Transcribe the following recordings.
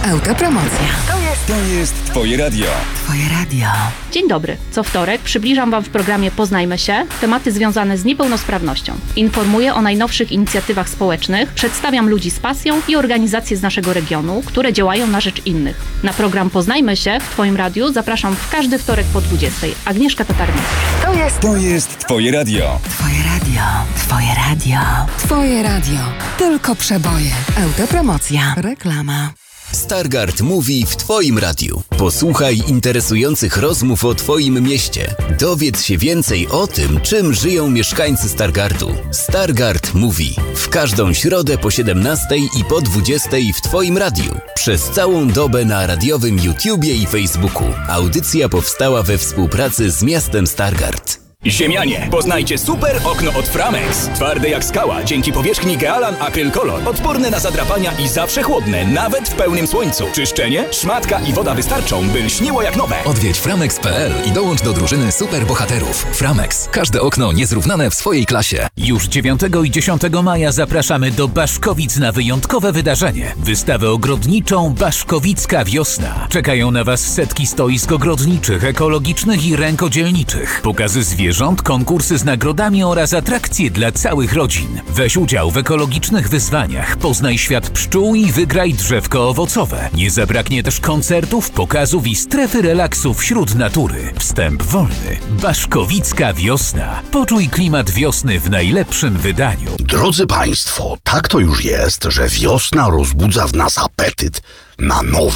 Autopromocja. To jest Twoje radio. Twoje radio. Dzień dobry. Co wtorek przybliżam Wam w programie Poznajmy się tematy związane z niepełnosprawnością. Informuję o najnowszych inicjatywach społecznych, przedstawiam ludzi z pasją i organizacje z naszego regionu, które działają na rzecz innych. Na program Poznajmy się w Twoim radiu zapraszam w każdy wtorek po 20. Agnieszka Tatarnicka. To jest Twoje radio. Twoje radio. Twoje radio. Twoje radio. Tylko przeboje. Autopromocja. Reklama. Stargard mówi w Twoim radiu. Posłuchaj interesujących rozmów o Twoim mieście. Dowiedz się więcej o tym, czym żyją mieszkańcy Stargardu. Stargard mówi w każdą środę po 17 i po 20 w Twoim radiu. Przez całą dobę na radiowym YouTubie i Facebooku. Audycja powstała we współpracy z miastem Stargard. Ziemianie, poznajcie super okno od Framex. Twarde jak skała, dzięki powierzchni Gealan Acryl Color. Odporne na zadrapania i zawsze chłodne, nawet w pełnym słońcu. Czyszczenie, szmatka i woda wystarczą, by lśniło jak nowe. Odwiedź framex.pl i dołącz do drużyny superbohaterów. Framex. Każde okno niezrównane w swojej klasie. Już 9 i 10 maja zapraszamy do Baszkowic na wyjątkowe wydarzenie. Wystawę ogrodniczą Baszkowicka Wiosna. Czekają na Was setki stoisk ogrodniczych, ekologicznych i rękodzielniczych. Pokazy zwierząt, konkursy z nagrodami oraz atrakcje dla całych rodzin. Weź udział w ekologicznych wyzwaniach, poznaj świat pszczół i wygraj drzewko owocowe. Nie zabraknie też koncertów, pokazów i strefy relaksu wśród natury. Wstęp wolny. Baszkowicka Wiosna. Poczuj klimat wiosny w najlepszym wydaniu. Drodzy Państwo, tak to już jest, że wiosna rozbudza w nas apetyt na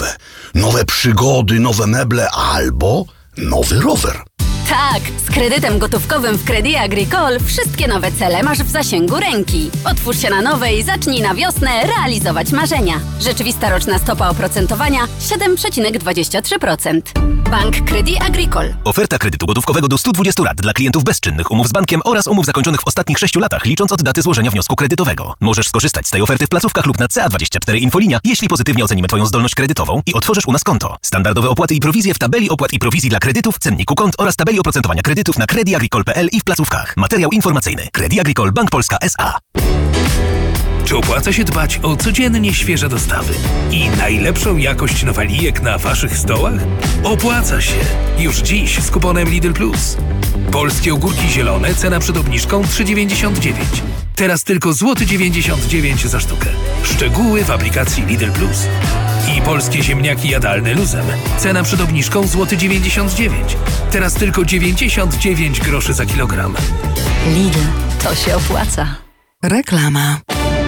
nowe przygody, nowe meble albo nowy rower. Tak, z kredytem gotówkowym w Crédit Agricole wszystkie nowe cele masz w zasięgu ręki. Otwórz się na nowe i zacznij na wiosnę realizować marzenia. Rzeczywista roczna stopa oprocentowania 7,23%. Bank Crédit Agricole. Oferta kredytu gotówkowego do 120 lat dla klientów bezczynnych umów z bankiem oraz umów zakończonych w ostatnich 6 latach, licząc od daty złożenia wniosku kredytowego. Możesz skorzystać z tej oferty w placówkach lub na CA24 Infolinia, jeśli pozytywnie ocenimy Twoją zdolność kredytową i otworzysz u nas konto. Standardowe opłaty i prowizje w tabeli opłat i prowizji dla kredytów, cenniku kont oraz tabeli oprocentowania kredytów na crediagricole.pl i w placówkach. Materiał informacyjny. Crédit Agricole Bank Polska S.A. Czy opłaca się dbać o codziennie świeże dostawy i najlepszą jakość nowalijek na Waszych stołach? Opłaca się! Już dziś z kuponem Lidl Plus. Polskie ogórki zielone, cena przed obniżką 3,99. Teraz tylko złoty 99 za sztukę. Szczegóły w aplikacji Lidl Plus. I polskie ziemniaki jadalne luzem. Cena przed obniżką złoty 99. Teraz tylko 99 groszy za kilogram. Lidl, to się opłaca. Reklama.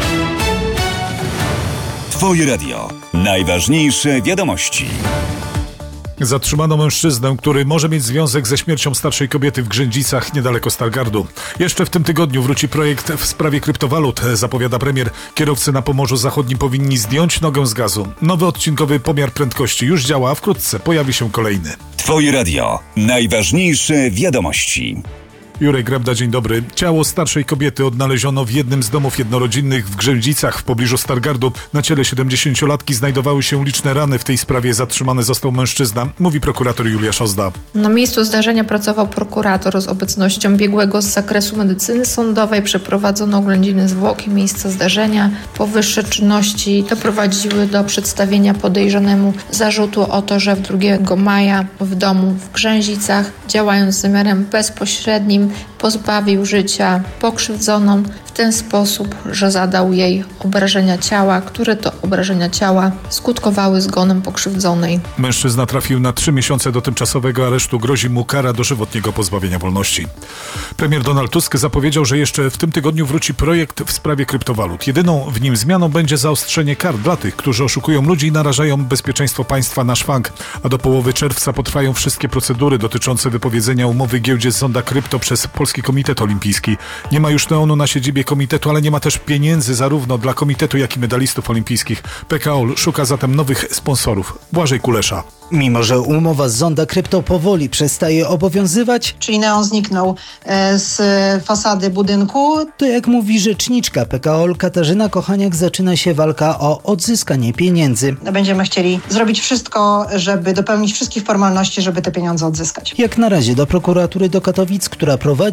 Twoje radio. Najważniejsze wiadomości. Zatrzymano mężczyznę, który może mieć związek ze śmiercią starszej kobiety w Grzędzicach niedaleko Stargardu. Jeszcze w tym tygodniu wróci projekt w sprawie kryptowalut, zapowiada premier. Kierowcy na Pomorzu Zachodnim powinni zdjąć nogę z gazu. Nowy odcinkowy pomiar prędkości już działa, a wkrótce pojawi się kolejny. Twoje radio. Najważniejsze wiadomości. Jurek Grabda, dzień dobry. Ciało starszej kobiety odnaleziono w jednym z domów jednorodzinnych w Grzędzicach w pobliżu Stargardu. Na ciele 70-latki znajdowały się liczne rany. W tej sprawie zatrzymany został mężczyzna, mówi prokurator Julia Szozda. Na miejscu zdarzenia pracował prokurator z obecnością biegłego z zakresu medycyny sądowej. Przeprowadzono oględziny zwłok i miejsca zdarzenia. Powyższe czynności doprowadziły do przedstawienia podejrzanemu zarzutu o to, że 2 maja w domu w Grzędzicach, działając z zamiarem bezpośrednim, pozbawił życia pokrzywdzoną w ten sposób, że zadał jej obrażenia ciała, które to obrażenia ciała skutkowały zgonem pokrzywdzonej. Mężczyzna trafił na 3 miesiące dotychczasowego aresztu. Grozi mu kara dożywotniego pozbawienia wolności. Premier Donald Tusk zapowiedział, że jeszcze w tym tygodniu wróci projekt w sprawie kryptowalut. Jedyną w nim zmianą będzie zaostrzenie kar dla tych, którzy oszukują ludzi i narażają bezpieczeństwo państwa na szwank. A do połowy czerwca potrwają wszystkie procedury dotyczące wypowiedzenia umowy giełdzie Zonda Krypto przez Polski Komitet Olimpijski. Nie ma już neonu na siedzibie komitetu, ale nie ma też pieniędzy zarówno dla komitetu, jak i medalistów olimpijskich. PKO szuka zatem nowych sponsorów. Błażej Kulesza. Mimo że umowa z Zonda Krypto powoli przestaje obowiązywać, czyli neon zniknął z fasady budynku, to jak mówi rzeczniczka PKO Katarzyna Kochaniak, zaczyna się walka o odzyskanie pieniędzy. Będziemy chcieli zrobić wszystko, żeby dopełnić wszystkich formalności, żeby te pieniądze odzyskać. Jak na razie do prokuratury do Katowic, która prowadzi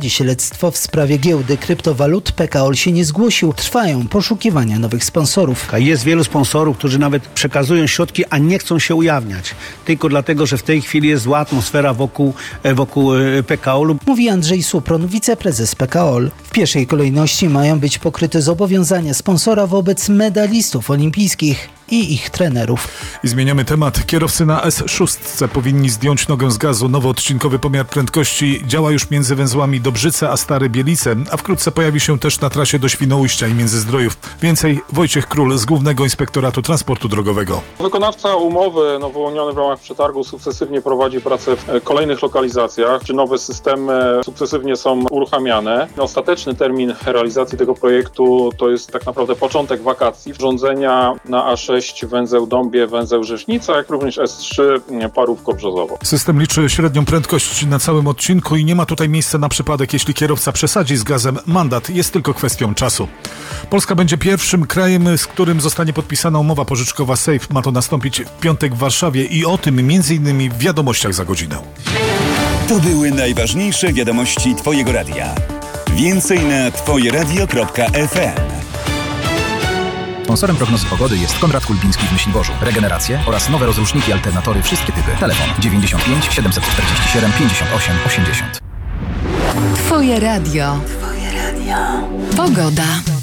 prowadzi śledztwo w sprawie giełdy kryptowalut. PKOL się nie zgłosił. Trwają poszukiwania nowych sponsorów. Jest wielu sponsorów, którzy nawet przekazują środki, a nie chcą się ujawniać. Tylko dlatego, że w tej chwili jest zła atmosfera wokół PKOL-u. Mówi Andrzej Supron, wiceprezes PKOL. W pierwszej kolejności mają być pokryte zobowiązania sponsora wobec medalistów olimpijskich i ich trenerów. I zmieniamy temat. Kierowcy na S6 powinni zdjąć nogę z gazu. Nowy odcinkowy pomiar prędkości działa już między węzłami Dobrzyce a Stare Bielice, a wkrótce pojawi się też na trasie do Świnoujścia i Międzyzdrojów. Więcej Wojciech Król z Głównego Inspektoratu Transportu Drogowego. Wykonawca umowy wyłoniony w ramach przetargu sukcesywnie prowadzi pracę w kolejnych lokalizacjach, gdzie nowe systemy sukcesywnie są uruchamiane. Ostateczny termin realizacji tego projektu to jest tak naprawdę początek wakacji. Urządzenia na A6, węzeł Dąbie, węzeł Rzesznica, jak również S3 Parówko-Brzozowo. System liczy średnią prędkość na całym odcinku i nie ma tutaj miejsca na przypadek, jeśli kierowca przesadzi z gazem. Mandat jest tylko kwestią czasu. Polska będzie pierwszym krajem, z którym zostanie podpisana umowa pożyczkowa SAFE. Ma to nastąpić w piątek w Warszawie i o tym m.in. w Wiadomościach za godzinę. To były najważniejsze wiadomości Twojego radia. Więcej na twojeradio.fm. Sponsorem prognozy pogody jest Konrad Kulbiński w Myśliborzu. Regeneracje oraz nowe rozruszniki alternatory wszystkie typy. Telefon 95 747 58 80. Twoje radio. Pogoda.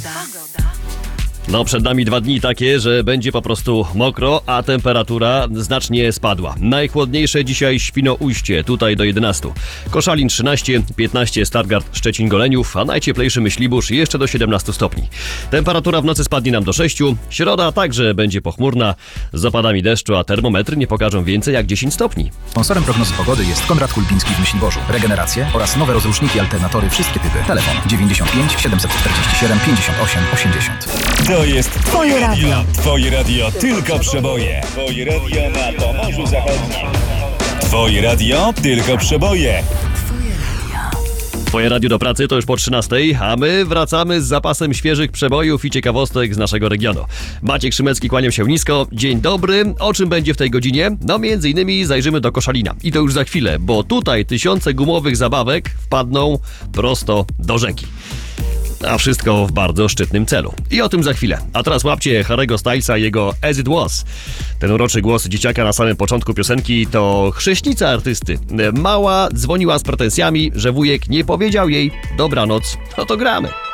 No, przed nami 2 dni takie, że będzie po prostu mokro, a temperatura znacznie spadła. Najchłodniejsze dzisiaj Świnoujście, tutaj do 11. Koszalin 13, 15 Stargard, Szczecin, Goleniów, a najcieplejszy Myślibórz jeszcze do 17 stopni. Temperatura w nocy spadnie nam do 6. Środa także będzie pochmurna, z opadami deszczu, a termometry nie pokażą więcej jak 10 stopni. Sponsorem prognozy pogody jest Konrad Kulbiński w Myśliborzu. Regeneracje oraz nowe rozruszniki alternatory wszystkie typy. Telefon 95 747 58 80. To jest Twoje radio. Twoje radio tylko przeboje. Twoje radio na Pomorzu Zachodnim. Twoje radio tylko przeboje. Twoje radio do pracy to już po 13, a my wracamy z zapasem świeżych przebojów i ciekawostek z naszego regionu. Maciek Szymecki, kłaniam się nisko. Dzień dobry. O czym będzie w tej godzinie? No między innymi zajrzymy do Koszalina. I to już za chwilę, bo tutaj tysiące gumowych zabawek wpadną prosto do rzeki. A wszystko w bardzo szczytnym celu. I o tym za chwilę. A teraz łapcie Harry'ego Stylesa i jego As It Was. Ten uroczy głos dzieciaka na samym początku piosenki to chrzestnica artysty. Mała dzwoniła z pretensjami, że wujek nie powiedział jej dobranoc. No to gramy.